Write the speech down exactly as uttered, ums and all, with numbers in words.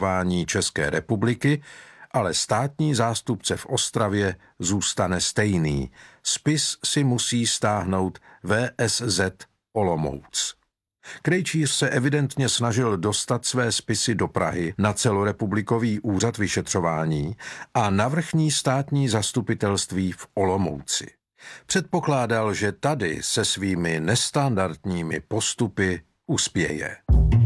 vyšetřování České republiky, ale státní zástupce v Ostravě zůstane stejný. Spis si musí stáhnout V S Z Olomouc. Krejčíř se evidentně snažil dostat své spisy do Prahy na celorepublikový úřad vyšetřování a na vrchní státní zastupitelství v Olomouci. Předpokládal, že tady se svými nestandardními postupy uspěje.